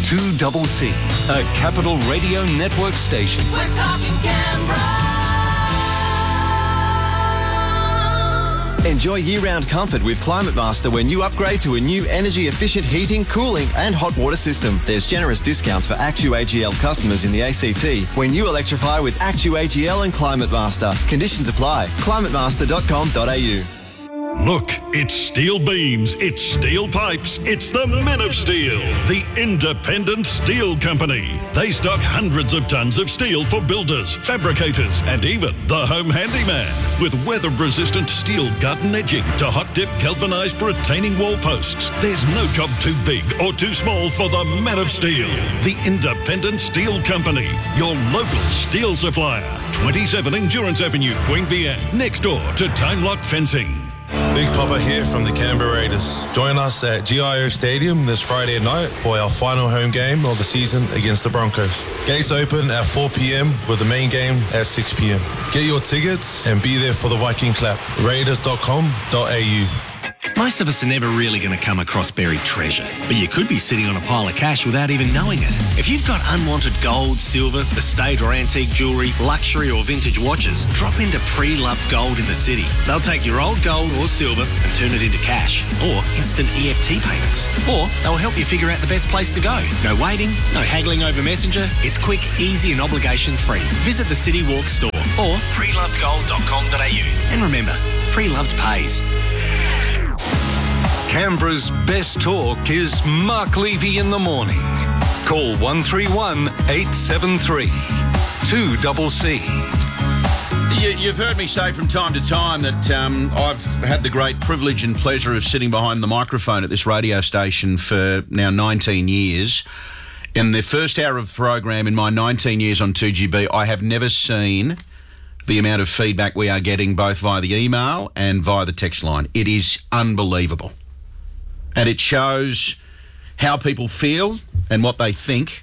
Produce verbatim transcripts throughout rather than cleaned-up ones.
two C C, a Capital Radio Network station. We're talking Canberra. Enjoy year-round comfort with Climate Master when you upgrade to a new energy-efficient heating, cooling and hot water system. There's generous discounts for AccuAGL customers in the A C T when you electrify with AccuAGL and Climate Master. Conditions apply. climate master dot com dot a u. Look, it's steel beams, it's steel pipes, it's the Men of Steel, the independent steel company. They stock hundreds of tons of steel for builders, fabricators, and even the home handyman. With weather-resistant steel gut and edging to hot-dip galvanised retaining wall posts, there's no job too big or too small for the Men of Steel, the independent steel company, your local steel supplier. twenty-seven Endurance Avenue, Queanbeyan, next door to Time Lock Fencing. Big Papa here from the Canberra Raiders. Join us at G I O Stadium this Friday night for our final home game of the season against the Broncos. Gates open at four p.m. with the main game at six p.m. Get your tickets and be there for the Viking clap. raiders dot com dot a u. Most of us are never really going to come across buried treasure, but you could be sitting on a pile of cash without even knowing it. If you've got unwanted gold, silver, estate or antique jewellery, luxury or vintage watches, drop into Pre-Loved Gold in the city. They'll take your old gold or silver and turn it into cash, or instant E F T payments. Or they'll help you figure out the best place to go. No waiting, no haggling over Messenger. It's quick, easy and obligation-free. Visit the City Walk store or pre loved gold dot com dot a u. And remember, Pre-Loved pays. Canberra's best talk is Mark Levy in the morning. Call one three one, eight seven three, two C C. You, you've heard me say from time to time that um, I've had the great privilege and pleasure of sitting behind the microphone at this radio station for now nineteen years. In the first hour of the program in my nineteen years on two G B, I have never seen the amount of feedback we are getting both via the email and via the text line. It is unbelievable. And it shows how people feel and what they think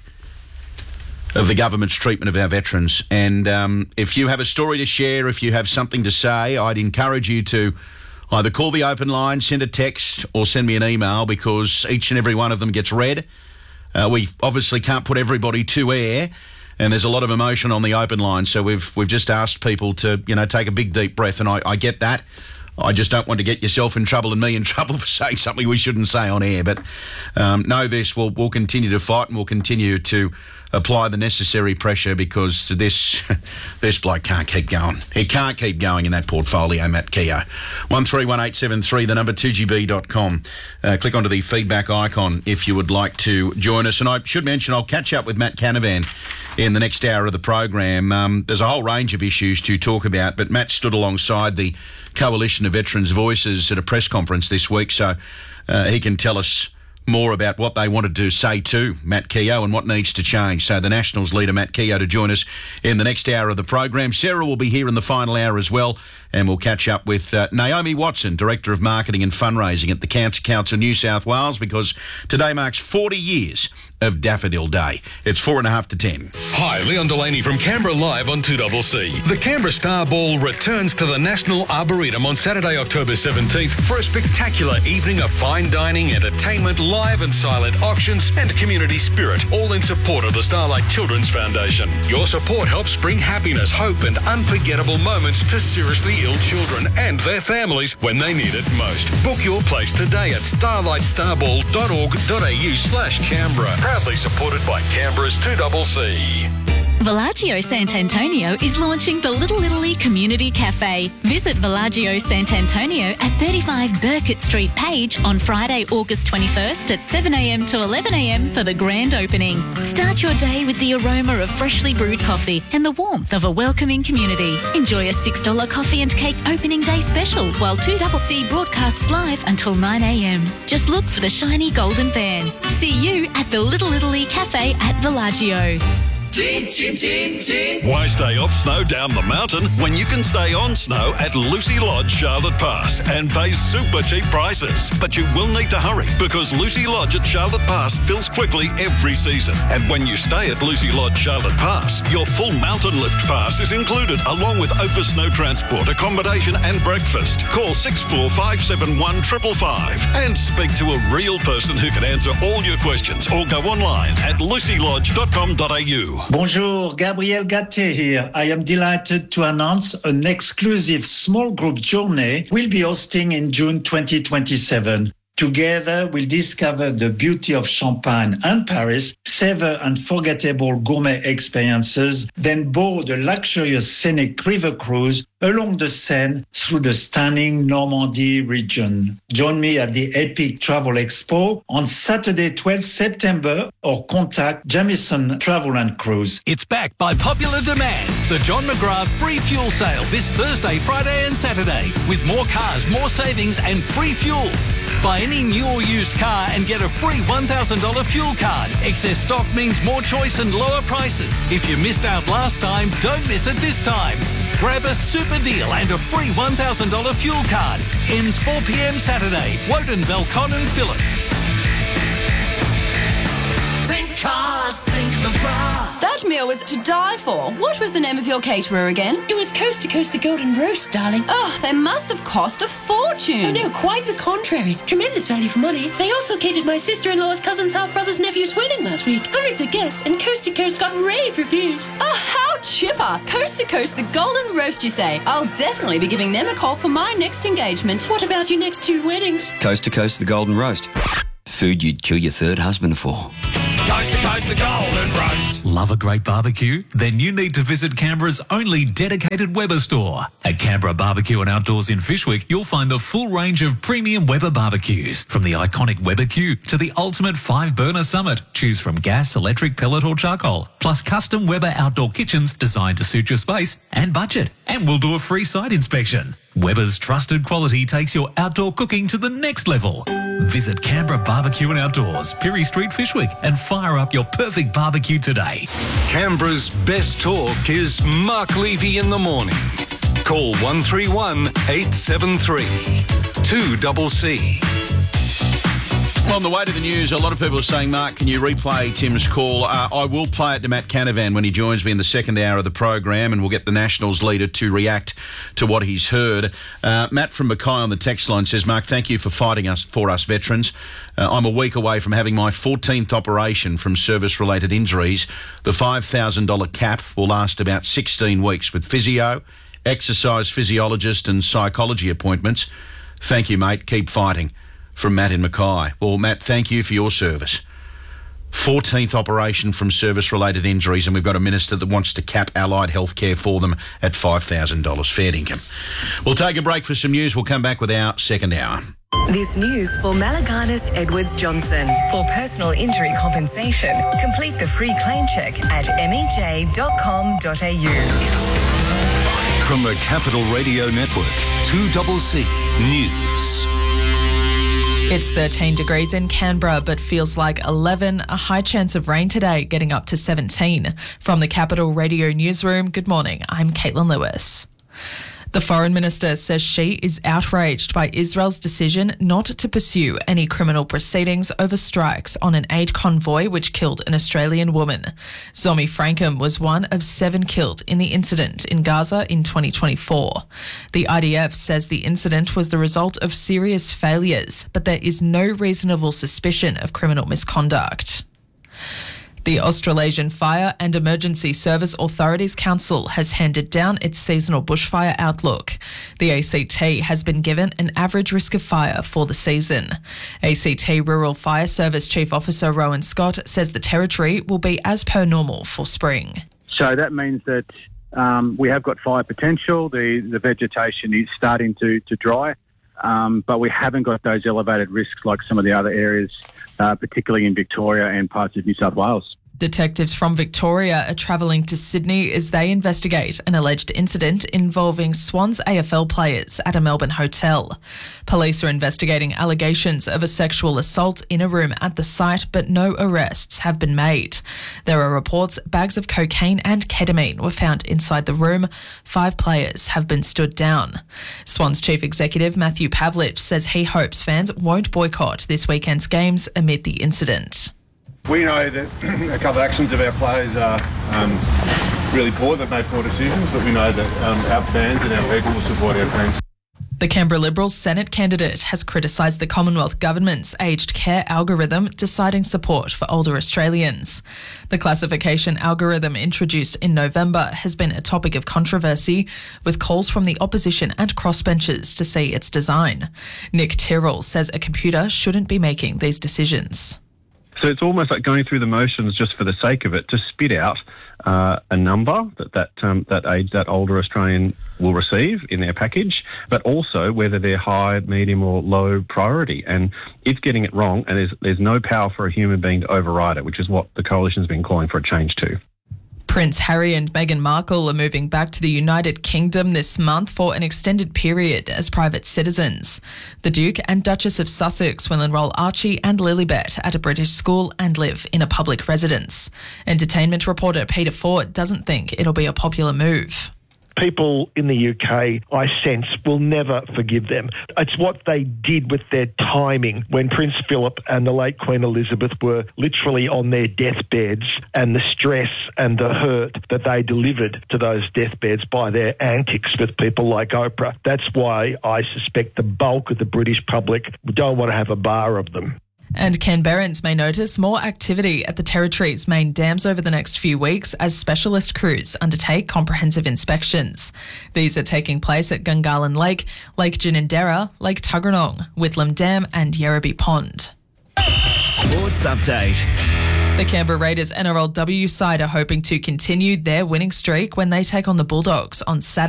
of the government's treatment of our veterans. And um, if you have a story to share, if you have something to say, I'd encourage you to either call the open line, send a text or send me an email, because each and every one of them gets read. Uh, we obviously can't put everybody to air, and there's a lot of emotion on the open line. So we've we've just asked people to, you know, take a big, deep breath, and I, I get that. I just don't want to get yourself in trouble and me in trouble for saying something we shouldn't say on air. But um, know this, we'll, we'll continue to fight and we'll continue to apply the necessary pressure, because this this bloke can't keep going. He can't keep going in that portfolio, Matt Keogh. one three one eight seven three, the number two G B dot com. Uh, click onto the feedback icon if you would like to join us. And I should mention, I'll catch up with Matt Canavan in the next hour of the program. Um, there's a whole range of issues to talk about, but Matt stood alongside the Coalition of Veterans Voices at a press conference this week, so uh, he can tell us more about what they wanted to say to Matt Keogh and what needs to change. So the Nationals leader, Matt Keogh, to join us in the next hour of the program. Sarah will be here in the final hour as well, and we'll catch up with uh, Naomi Watson, Director of Marketing and Fundraising at the Cancer Council New South Wales, because today marks forty years of Daffodil Day. It's four and a half to ten. Hi, Leon Delaney from Canberra Live on two C C. The Canberra Star Ball returns to the National Arboretum on Saturday, October seventeenth for a spectacular evening of fine dining, entertainment, live and silent auctions and community spirit, all in support of the Starlight Children's Foundation. Your support helps bring happiness, hope and unforgettable moments to seriously ill children and their families when they need it most. Book your place today at starlight starball dot org dot a u slash Canberra. Proudly supported by Canberra's two C C. Villaggio Sant'Antonio is launching the Little Italy Community Cafe. Visit Villaggio Sant'Antonio at thirty-five Burkett Street, Page on Friday, August twenty-first at seven a m to eleven a m for the grand opening. Start your day with the aroma of freshly brewed coffee and the warmth of a welcoming community. Enjoy a six dollar coffee and cake opening day special while two C C broadcasts live until nine a m. Just look for the shiny golden van. See you at the Little Italy Cafe at Villaggio. Chin, chin, chin, chin. Why stay off snow down the mountain when you can stay on snow at Lucy Lodge, Charlotte Pass, and pay super cheap prices? But you will need to hurry because Lucy Lodge at Charlotte Pass fills quickly every season. And when you stay at Lucy Lodge, Charlotte Pass, your full mountain lift pass is included along with over snow transport, accommodation and breakfast. Call six four five seven one five five five and speak to a real person who can answer all your questions or go online at lucy lodge dot com dot a u. Bonjour, Gabriel Gattier here. I am delighted to announce an exclusive small group journey we'll be hosting in June twenty twenty-seven. Together, we'll discover the beauty of Champagne and Paris, savor unforgettable gourmet experiences, then board a luxurious scenic river cruise along the Seine through the stunning Normandy region. Join me at the Epic Travel Expo on Saturday, twelfth September, or contact Jamieson Travel and Cruise. It's back by popular demand. The John McGrath free fuel sale this Thursday, Friday and Saturday, with more cars, more savings and free fuel. Buy any new or used car and get a free one thousand dollars fuel card. Excess stock means more choice and lower prices. If you missed out last time, don't miss it this time. Grab a super deal and a free one thousand dollars fuel card. Ends four p.m. Saturday. Woden, Belcon and Phillip. Think cars, think McGrath. That meal was to die for. What was the name of your caterer again? It was Coast to Coast the Golden Roast, darling. Oh, they must have cost a fortune. Oh, no, quite the contrary. Tremendous value for money. They also catered my sister-in-law's cousin's half-brother's nephew's wedding last week. Hundreds of guests, and Coast to Coast got rave reviews. Oh, how chipper. Coast to Coast the Golden Roast, you say? I'll definitely be giving them a call for my next engagement. What about your next two weddings? Coast to Coast the Golden Roast. Food you'd kill your third husband for. Coast to Coast the Golden Roast. Love a great barbecue? Then you need to visit Canberra's only dedicated Weber store. At Canberra Barbecue and Outdoors in Fyshwick, you'll find the full range of premium Weber barbecues. From the iconic Weber Q to the ultimate five-burner Summit. Choose from gas, electric, pellet or charcoal. Plus custom Weber outdoor kitchens designed to suit your space and budget. And we'll do a free site inspection. Weber's trusted quality takes your outdoor cooking to the next level. Visit Canberra Barbecue and Outdoors, Pirie Street, Fyshwick, and fire up your perfect barbecue today. Canberra's best talk is Mark Levy in the morning. Call one three one, eight seven three, two C C. Well, on the way to the news, a lot of people are saying, Mark, can you replay Tim's call? Uh, I will play it to Matt Canavan when he joins me in the second hour of the program, and we'll get the Nationals leader to react to what he's heard. Uh, Matt from Mackay on the text line says, Mark, thank you for fighting us for us veterans. Uh, I'm a week away from having my fourteenth operation from service-related injuries. The five thousand dollars cap will last about sixteen weeks with physio, exercise physiologist and psychology appointments. Thank you, mate. Keep fighting. From Matt in Mackay. Well, Matt, thank you for your service. fourteenth operation from service-related injuries, and we've got a minister that wants to cap allied health care for them at five thousand dollars fair income. We'll take a break for some news. We'll come back with our second hour. This news for Malaganas Edwards Johnson. For personal injury compensation, complete the free claim check at m e j dot com dot a u. From the Capital Radio Network, two C C News. It's thirteen degrees in Canberra, but feels like eleven. A high chance of rain today, getting up to seventeen. From the Capital Radio Newsroom, good morning. I'm Caitlin Lewis. The Foreign Minister says she is outraged by Israel's decision not to pursue any criminal proceedings over strikes on an aid convoy which killed an Australian woman. Zomi Frankham was one of seven killed in the incident in Gaza in twenty twenty-four. The I D F says the incident was the result of serious failures, but there is no reasonable suspicion of criminal misconduct. The Australasian Fire and Emergency Service Authorities Council has handed down its seasonal bushfire outlook. The A C T has been given an average risk of fire for the season. A C T Rural Fire Service Chief Officer Rowan Scott says the territory will be as per normal for spring. So that means that um, we have got fire potential. The, the vegetation is starting to, to dry, um, but we haven't got those elevated risks like some of the other areas, uh, particularly in Victoria and parts of New South Wales. Detectives from Victoria are travelling to Sydney as they investigate an alleged incident involving Swans A F L players at a Melbourne hotel. Police are investigating allegations of a sexual assault in a room at the site, but no arrests have been made. There are reports bags of cocaine and ketamine were found inside the room. Five players have been stood down. Swans chief executive Matthew Pavlich says he hopes fans won't boycott this weekend's games amid the incident. We know that a couple of actions of our players are um, really poor. They've made poor decisions, but we know that um, our fans and our people will support our teams. The Canberra Liberals Senate candidate has criticised the Commonwealth Government's aged care algorithm deciding support for older Australians. The classification algorithm introduced in November has been a topic of controversy, with calls from the opposition and crossbenchers to see its design. Nick Tyrrell says a computer shouldn't be making these decisions. So it's almost like going through the motions just for the sake of it to spit out uh, a number that that, um, that age that older Australian will receive in their package, but also whether they're high, medium or low priority. And it's getting it wrong, and there's, there's no power for a human being to override it, which is what the coalition's been calling for a change to. Prince Harry and Meghan Markle are moving back to the United Kingdom this month for an extended period as private citizens. The Duke and Duchess of Sussex will enrol Archie and Lilibet at a British school and live in a public residence. Entertainment reporter Peter Ford doesn't think it'll be a popular move. People in the U K, I sense, will never forgive them. It's what they did with their timing when Prince Philip and the late Queen Elizabeth were literally on their deathbeds, and the stress and the hurt that they delivered to those deathbeds by their antics with people like Oprah. That's why I suspect the bulk of the British public don't want to have a bar of them. And Canberrans may notice more activity at the Territory's main dams over the next few weeks as specialist crews undertake comprehensive inspections. These are taking place at Gungahlin Lake, Lake Ginninderra, Lake Tuggeranong, Whitlam Dam and Yerrabee Pond. Sports Update. The Canberra Raiders N R L W side are hoping to continue their winning streak when they take on the Bulldogs on Saturday.